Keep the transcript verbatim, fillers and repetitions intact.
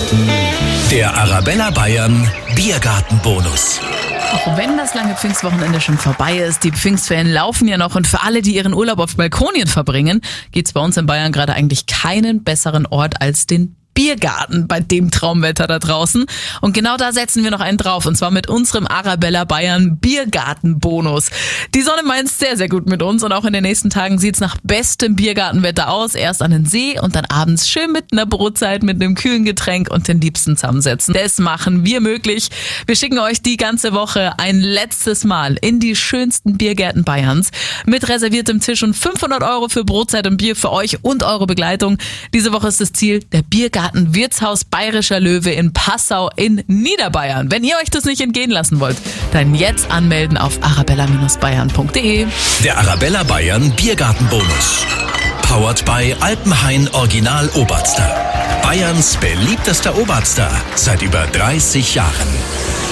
Der Arabella Bayern Biergartenbonus. Auch wenn das lange Pfingstwochenende schon vorbei ist, die Pfingstferien laufen ja noch und für alle, die ihren Urlaub auf Balkonien verbringen, gibt's bei uns in Bayern gerade eigentlich keinen besseren Ort als den Biergarten bei dem Traumwetter da draußen. Und genau da setzen wir noch einen drauf, und zwar mit unserem Arabella Bayern Biergartenbonus. Die Sonne meint sehr, sehr gut mit uns und auch in den nächsten Tagen sieht's nach bestem Biergartenwetter aus. Erst an den See und dann abends schön mit einer Brotzeit, mit einem kühlen Getränk und den Liebsten zusammensetzen. Das machen wir möglich. Wir schicken euch die ganze Woche ein letztes Mal in die schönsten Biergärten Bayerns mit reserviertem Tisch und fünfhundert Euro für Brotzeit und Bier für euch und eure Begleitung. Diese Woche ist das Ziel der Biergarten Wirtshaus Bayerischer Löwe in Passau in Niederbayern. Wenn ihr euch das nicht entgehen lassen wollt, dann jetzt anmelden auf arabella Bindestrich bayern punkt de. Der Arabella Bayern Biergartenbonus. Powered by Alpenhain Original Oberster. Bayerns beliebtester Oberster seit über dreißig Jahren.